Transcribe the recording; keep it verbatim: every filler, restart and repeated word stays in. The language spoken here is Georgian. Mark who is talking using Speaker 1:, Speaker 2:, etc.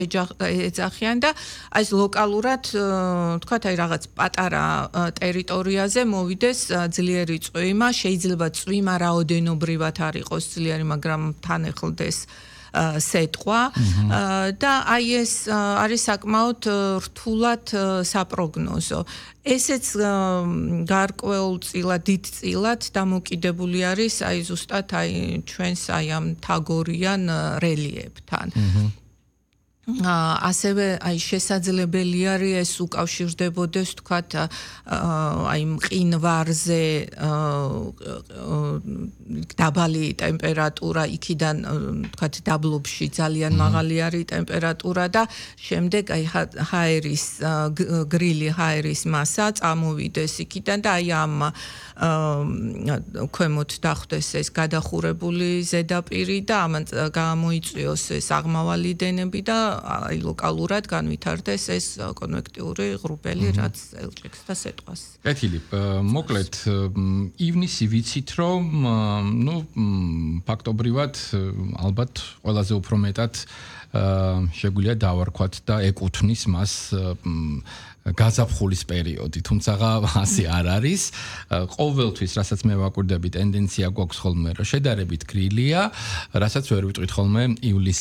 Speaker 1: ეძახიან და აი ეს ლოკალურად თქვათ აი რაღაც პატარა ტერიტორიაზე მოვიდეს ძლიერი წვიმა, შეიძლება წვიმა რაოდენობრივად არ იყოს ძლიერი, მაგრამ თანხლდეს სეტყვა და აი ეს არის საკმაოდ რთულად საპროგნოზო. ესეც გარკვეულწილად, დიდწილად დამოკიდებული არის აი ზუსტად აი ჩვენს აი ამ თაგორიან რელიეფთან. ასევე აი შესაძლებელი არის ეს უკავშირდებოდეს თქვათ აი მყინვარზე დაბალი ტემპერატურა იქიდან თქვათ დაბლობში ძალიან მაღალი არის ტემპერატურა და შემდეგ აი ჰაერის გრილი ჰაერის მასა წამოვიდეს იქიდან და აი ამ ქვემოთ დახვდეს ეს გადახურებული ზედაპირი და ამან გამოიწვიოს ეს აღმავალი დენები და აი ლოკალურად განვითარდეს ეს კონვექტიური ღრუბელი, რაც ელჭექს და სეტყვას.
Speaker 2: კეთილი, მოკლედ ივნისი ვიცით, რომ ნუ ფაქტობრივად ალბათ ყველაზე უფრო მეტად შეგვიძლია დავარქვათ და ეკუთვნის მას გაზაფხულის პერიოდი, თუმცა ასე არ არის. ყოველთვის, რასაც მე ვაკვირდები, ტენდენცია გვაქვს ხოლმე, რომ შედარებით გრილია, რასაც ვერ ვიტყვით ხოლმე ივლისი